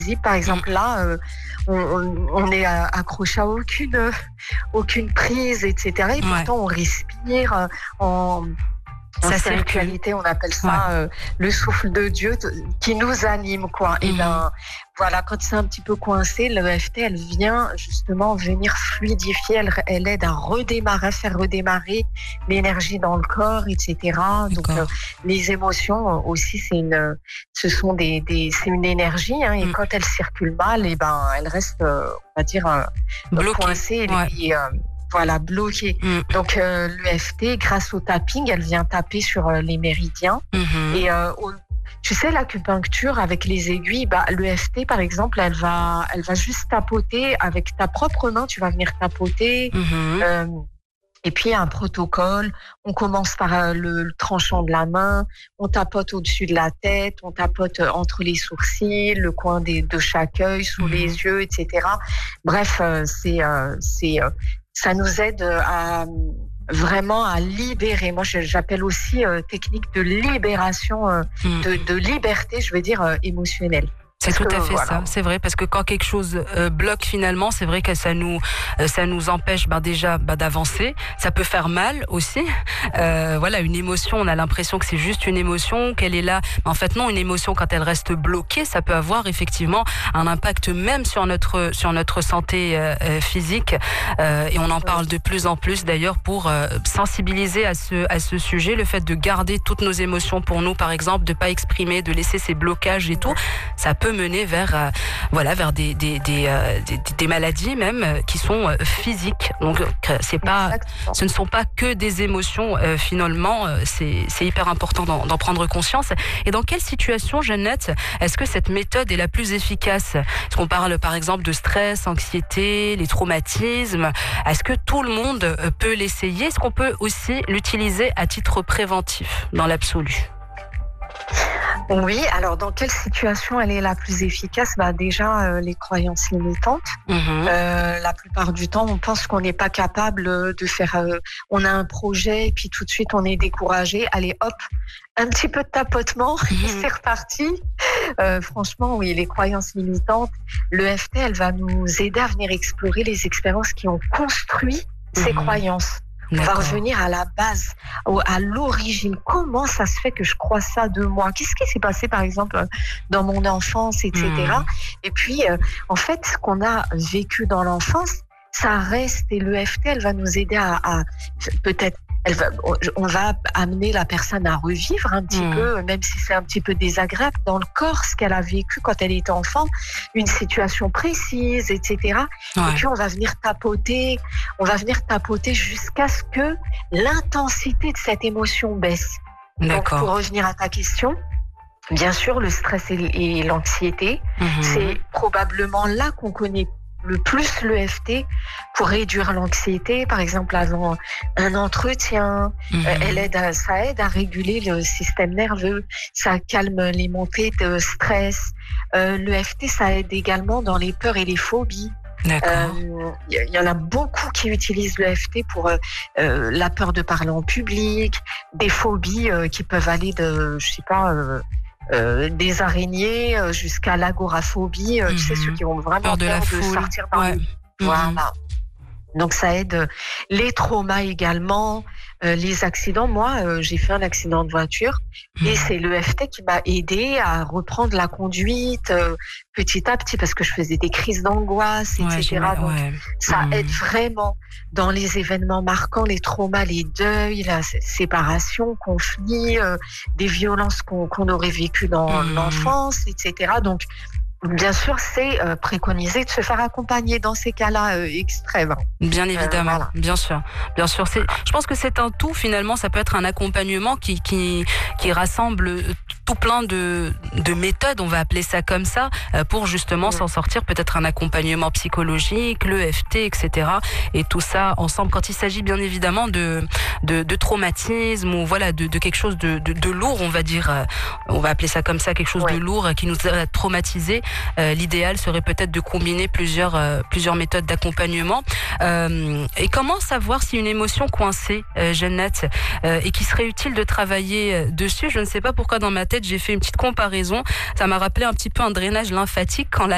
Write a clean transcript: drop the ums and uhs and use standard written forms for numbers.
Par exemple, là, on est accroché à aucune prise, etc. Et Ouais, pourtant, on respire en ça circule. spiritualité, on appelle Ouais. ça le souffle de Dieu qui nous anime, quoi. Et Mhm. voilà, quand c'est un petit peu coincé, l'EFT, elle vient justement venir fluidifier, elle aide à redémarrer, à faire redémarrer l'énergie dans le corps, etc. Donc, D'accord. les émotions aussi, c'est une énergie, hein, et Mm. quand elle circule mal, et ben, elle reste, on va dire, Bloqué. coincée Ouais. et voilà, bloquée. Mm. Donc, l'EFT, grâce au tapping, elle vient taper sur les méridiens. Mhm. Et tu sais, l'acupuncture avec les aiguilles, bah, l'EFT, par exemple, elle va juste tapoter avec ta propre main. Tu vas venir tapoter. Mhm. euh, et puis, il y a un protocole. On commence par le tranchant de la main. On tapote au-dessus de la tête. On tapote entre les sourcils, le coin de chaque œil, sous les Mhm. yeux, etc. Bref, ça nous aide à vraiment à libérer. Moi, j'appelle aussi technique de libération, Mm. de liberté, je veux dire, émotionnelle. C'est Parce tout que à fait ça, voilà. c'est vrai, parce que quand quelque chose bloque finalement, c'est vrai que ça nous empêche déjà d'avancer. Ça peut faire mal aussi. Voilà, une émotion, on a l'impression que c'est juste une émotion, qu'elle est là. En fait, non, une émotion quand elle reste bloquée, ça peut avoir effectivement un impact même sur notre santé physique. Et on en parle de plus en plus d'ailleurs pour sensibiliser à ce sujet, le fait de garder toutes nos émotions pour nous, par exemple, de pas exprimer, de laisser ces blocages et tout, ça peut mener vers vers des maladies même qui sont physiques. Donc Exactement. ce ne sont pas que des émotions finalement. C'est hyper important d'en prendre conscience. Et dans quelle situation, Jeannette, est-ce que cette méthode est la plus efficace? Est-ce qu'on parle par exemple de stress, anxiété, les traumatismes? Est-ce que tout le monde peut l'essayer? Est-ce qu'on peut aussi l'utiliser à titre préventif dans l'absolu? Oui, alors dans quelle situation elle est la plus efficace? Bah déjà, les croyances limitantes. Mhm. La plupart du temps, on pense qu'on n'est pas capable de faire. On a un projet et puis tout de suite on est découragé. Allez, hop, un petit peu de tapotement et Mhm. c'est reparti. Franchement, oui, les croyances limitantes. L'EFT, elle va nous aider à venir explorer les expériences qui ont construit ces Mhm. croyances. On va D'accord. revenir à la base, à l'origine. Comment ça se fait que je crois ça de moi? Qu'est-ce qui s'est passé, par exemple, dans mon enfance, etc. Mhm. Et puis, en fait, ce qu'on a vécu dans l'enfance, ça reste. Et l'EFT, elle va nous aider à peut-être. On va amener la personne à revivre un petit Mhm. peu, même si c'est un petit peu désagréable, dans le corps, ce qu'elle a vécu quand elle était enfant, une situation précise, etc. Et Ouais. puis, on va venir tapoter jusqu'à ce que l'intensité de cette émotion baisse. Donc, D'accord. pour revenir à ta question, bien sûr, le stress et l'anxiété, Mhm. c'est probablement là qu'on connaît le plus l'EFT pour réduire l'anxiété. Par exemple, avant un entretien, Mhm. ça aide à réguler le système nerveux, ça calme les montées de stress. L'EFT, ça aide également dans les peurs et les phobies. D'accord. Il y en a beaucoup qui utilisent l'EFT pour la peur de parler en public, des phobies qui peuvent aller de, je sais pas, des araignées jusqu'à l'agoraphobie, tu sais, ceux Mhm. qui ont vraiment Peur de la peur de foule. sortir dans Ouais. les... Mhm. Voilà. Donc ça aide les traumas également, les accidents. Moi, j'ai fait un accident de voiture et Mhm. c'est l'EFT qui m'a aidé à reprendre la conduite petit à petit parce que je faisais des crises d'angoisse, Ouais, etc. Donc ouais. ça aide Mhm. vraiment dans les événements marquants, les traumas, les deuils, la séparation, conflits, des violences qu'on aurait vécues dans Mhm. l'enfance, etc. Donc bien sûr, c'est préconisé de se faire accompagner dans ces cas-là extrêmes. Bien évidemment, Voilà. bien sûr, bien sûr. Je pense que c'est un tout finalement. Ça peut être un accompagnement qui rassemble tout plein de méthodes, on va appeler ça comme ça, pour justement Mm. s'en sortir. Peut-être un accompagnement psychologique, l'EFT, etc. Et tout ça ensemble. Quand il s'agit bien évidemment de traumatisme ou voilà de quelque chose de lourd, on va dire, on va appeler ça comme ça, quelque chose de Ouais. lourd qui nous a traumatisés. L'idéal serait peut-être de combiner plusieurs méthodes d'accompagnement. Et comment savoir si une émotion coincée, Jeannette, et qui serait utile de travailler dessus? Je ne sais pas pourquoi dans ma tête j'ai fait une petite comparaison. Ça m'a rappelé un petit peu un drainage lymphatique quand la